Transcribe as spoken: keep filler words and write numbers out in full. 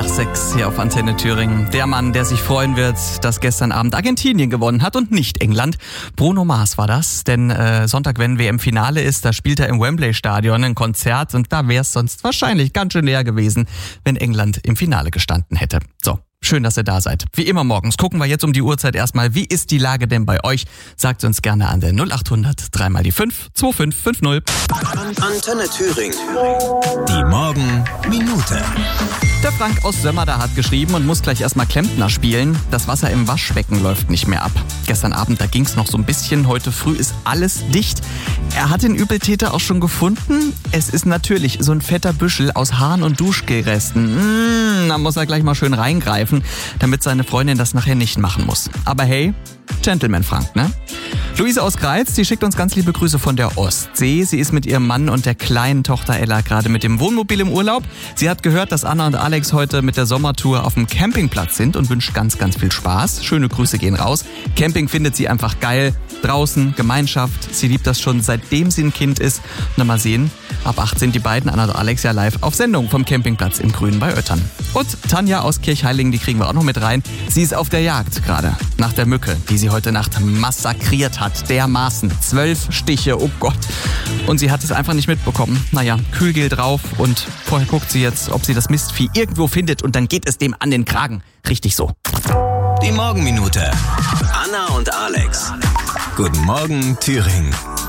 nach sechs hier auf Antenne Thüringen. Der Mann, der sich freuen wird, dass gestern Abend Argentinien gewonnen hat und nicht England. Bruno Mars war das, denn äh, Sonntag, wenn W M-Finale ist, da spielt er im Wembley-Stadion ein Konzert und da wäre es sonst wahrscheinlich ganz schön leer gewesen, wenn England im Finale gestanden hätte. So. Schön, dass ihr da seid. Wie immer morgens gucken wir jetzt um die Uhrzeit erstmal, wie ist die Lage denn bei euch? Sagt uns gerne an der null acht hundert drei mal die fünf zwei fünf fünf null. Antenne Thüringen. Die Morgenminute. Der Frank aus Sömmerda hat geschrieben und muss gleich erstmal Klempner spielen. Das Wasser im Waschbecken läuft nicht mehr ab. Gestern Abend, da ging's noch so ein bisschen. Heute früh ist alles dicht. Er hat den Übeltäter auch schon gefunden. Es ist natürlich so ein fetter Büschel aus Haaren und Duschgelresten. Mmh, da muss er gleich mal schön reingreifen, damit seine Freundin das nachher nicht machen muss. Aber hey, Gentleman Frank, ne? Luise aus Greiz, die schickt uns ganz liebe Grüße von der Ostsee. Sie ist mit ihrem Mann und der kleinen Tochter Ella gerade mit dem Wohnmobil im Urlaub. Sie hat gehört, dass Anna und Alex heute mit der Sommertour auf dem Campingplatz sind und wünscht ganz, ganz viel Spaß. Schöne Grüße gehen raus. Camping findet sie einfach geil. Draußen, Gemeinschaft. Sie liebt das schon seitdem sie ein Kind ist. Na, mal sehen. Ab acht sind die beiden, Anna und Alex, ja live auf Sendung vom Campingplatz im Grünen bei Oettern. Und Tanja aus Kirchheilingen, die kriegen wir auch noch mit rein. Sie ist auf der Jagd gerade nach der Mücke, die sie heute Nacht massakriert hat. Dermaßen. Zwölf Stiche, oh Gott. Und sie hat es einfach nicht mitbekommen. Naja, Kühlgel drauf und vorher guckt sie jetzt, ob sie das Mistvieh irgendwo findet und dann geht es dem an den Kragen. Richtig so. Die Morgenminute. Anna und Alex. Guten Morgen, Thüringen.